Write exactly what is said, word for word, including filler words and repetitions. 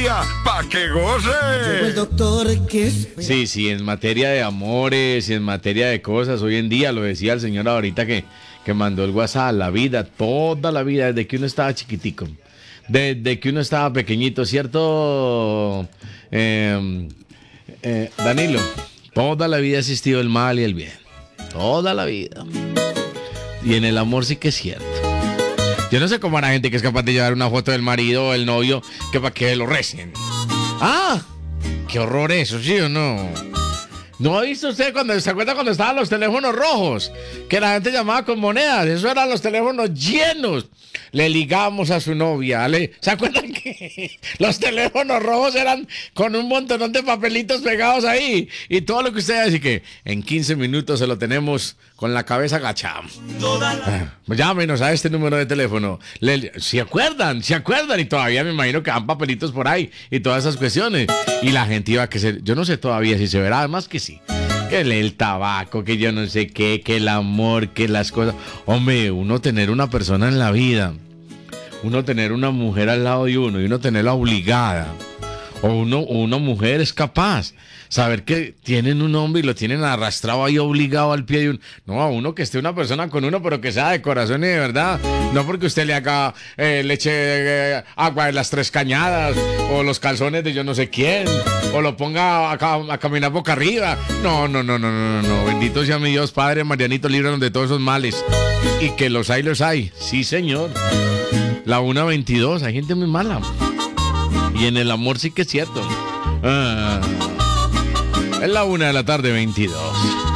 día pa' que goce. Llegó el doctor que es... Sí, sí, en materia de amores y en materia de cosas, hoy en día, lo decía el señor ahorita que, que mandó el WhatsApp, la vida, toda la vida, desde que uno estaba chiquitico, desde que uno estaba pequeñito, ¿cierto, eh, eh, Danilo? Toda la vida ha existido el mal y el bien, toda la vida. Y en el amor sí que es cierto. Yo no sé cómo hay gente que es capaz de llevar una foto del marido o del novio que para que lo recen. ¡Ah! ¡Qué horror eso, sí o no! ¿No ha visto usted cuando se acuerda cuando estaban los teléfonos rojos? Que la gente llamaba con monedas. Eso eran los teléfonos llenos. Le ligamos a su novia. ¿le? ¿Se acuerdan que los teléfonos rojos eran con un montón de papelitos pegados ahí? Y todo lo que usted dice que en quince minutos se lo tenemos con la cabeza agachada. Ah, llámenos a este número de teléfono. Le, ¿Se acuerdan? ¿Se acuerdan? Y todavía me imagino que dan papelitos por ahí y todas esas cuestiones. Y la gente iba a que se... Yo no sé todavía si se verá, además que sí. Que el, el tabaco, que yo no sé qué, que el amor, que las cosas. Hombre, uno tener una persona en la vida, uno tener una mujer al lado de uno y uno tenerla obligada, o uno, o una mujer es capaz, saber que tienen un hombre y lo tienen arrastrado ahí obligado al pie de uno. No, a uno que esté una persona con uno, pero que sea de corazón y de verdad. No porque usted le haga eh, leche eh, agua de las tres cañadas, o los calzones de yo no sé quién, o lo ponga a, a, a caminar boca arriba. No, no, no, no, no, no, no. Bendito sea mi Dios Padre, Marianito, líbranos de todos esos males. Y que los hay, los hay. Sí, señor. La una veintidós, hay gente muy mala. Y en el amor sí que es cierto. Ah, es la una de la tarde, veintidós.